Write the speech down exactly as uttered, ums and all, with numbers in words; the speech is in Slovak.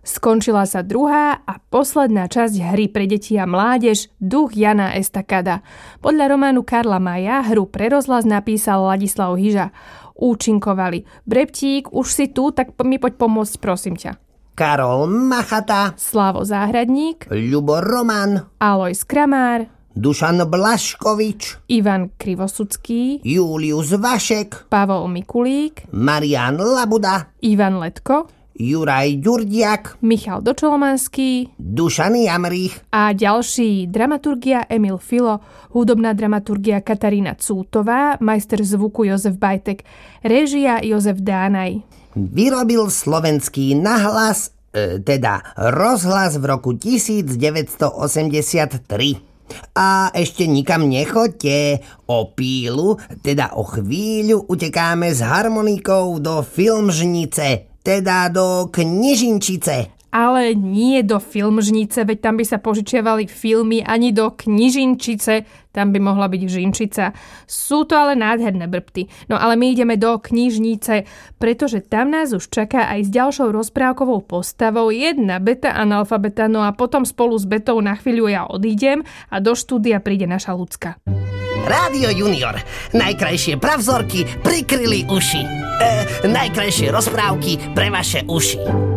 Skončila sa druhá a posledná časť hry pre deti a mládež Duch Jana Estakada. Podľa románu Karla Maja hru pre rozhlas napísal Ladislav Hyža. Účinkovali Breptík, už si tu, tak mi poď pomôcť, prosím ťa. Karol Machata, Slavo Záhradník, Ľubo Roman, Alojz Kramár, Dušan Blaškovič, Ivan Krivosudský, Julius Vašek, Pavol Mikulík, Marián Labuda, Ivan Letko, Juraj Ďurdiak, Michal Dočolomanský Dušan Jamrich a ďalší dramaturgia Emil Filo, hudobná dramaturgia Katarína Cútová, majster zvuku Jozef Bajtek, réžia Jozef Dánaj. Vyrobil slovenský nahlas, e, teda rozhlas v roku devätnásťstoosemdesiattri. A ešte nikam nechoďte, o pílu, teda o chvíľu utekáme s harmonikou do Filmžnice, teda do Knižinčice. Ale nie do Filmžnice, veď tam by sa požičiavali filmy, ani do Knižinčice, tam by mohla byť Žinčica. Sú to ale nádherné brbty. No ale my ideme do Knižnice, pretože tam nás už čaká aj s ďalšou rozprávkovou postavou jedna beta analfabeta, no a potom spolu s betou na chvíľu ja odídem a do štúdia príde naša Lucka. Rádio Junior. Najkrajšie pravzorky prikryli uši. E, najkrajšie rozprávky pre vaše uši.